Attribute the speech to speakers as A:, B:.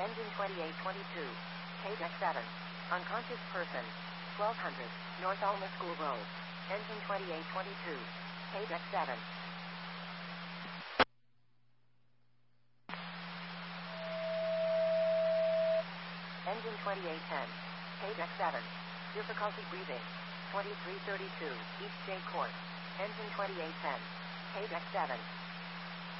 A: Engine 2822. KDEC 7. Unconscious person. 1200. North Alma School Road. Engine 2822. KDEC 7. Engine 2810. KDEC 7. Difficulty breathing. 2332. East J Court. Engine 2810. KDEC 7.